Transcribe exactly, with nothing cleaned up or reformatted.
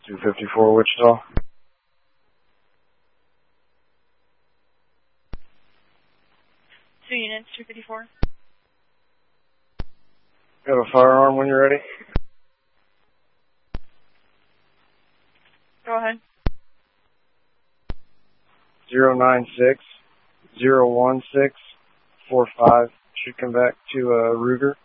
two fifty-four Wichita. Two units, two fifty-four. Got a firearm when you're ready. Go ahead. Zero nine six zero one six four five should come back to uh, Ruger.